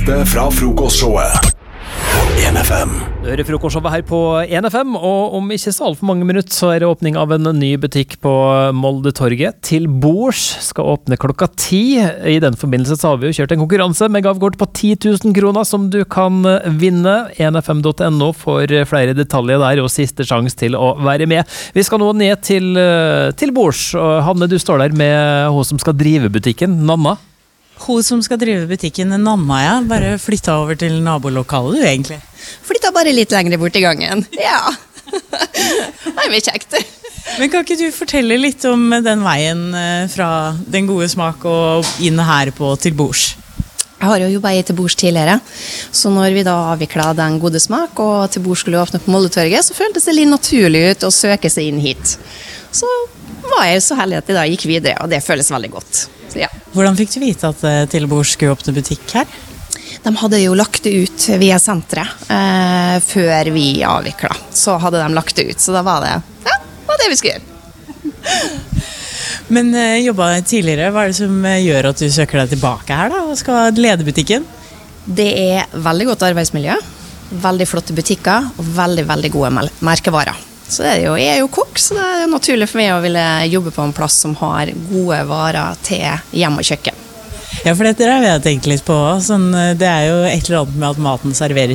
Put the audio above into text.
Det fra frokostshowet på 1FM. Du hører frokostshowet her på 1FM, og om ikke så alt for mange minutter så det åpning av en ny butikk på Moldetorget. Til bords skal åpne klokka 10. I den forbindelse så har vi jo kjørt en konkurranse med gavekort på 10 000 kroner som du kan vinne. 1fm.no for flere detaljer der og siste sjanse til å være med. Vi skal nå ned til bords. Og Hanne, du står der med hun som skal drive butikken, Nanna. Hun som skal drive butikken, Nanna, ja. Bare flytta over til nabolokalet du egentlig. Flytta bare litt lenger bort i gangen. Ja. Det er mye kjekt. Men kan ikke du fortelle litt om den veien fra den gode smak og inn her på til bords? Jeg har jo jobbet i til bords tidligere, så når vi da avviklet den gode smak og til bords skulle åpne på Moldetorget, så føltes det litt naturlig ut å søke seg inn hit. Så var jeg så heldig at jeg da gikk videre, og det føles veldig godt. Så, ja. Hvordan fikk du vite at til bords skulle åpne butikk her? De hadde jo lagt det ut via senteret før vi avviklet. Så hadde de lagt det ut, så da var det vi skulle gjøre. Men jobbet tidligere, hva er det som gjør at du søker deg tilbake her da, og skal lede butikken? Det er veldig godt arbeidsmiljø, veldig flotte butikker og veldig, veldig gode merkevarer. Så jeg er jo kokk, så det er naturlig for meg å ville jobbe på en plass som har gode varer til hjem og kjøkken. Ja, for dette har jeg tenkt litt på. Sånn, det er jo et eller annet med at maten serveres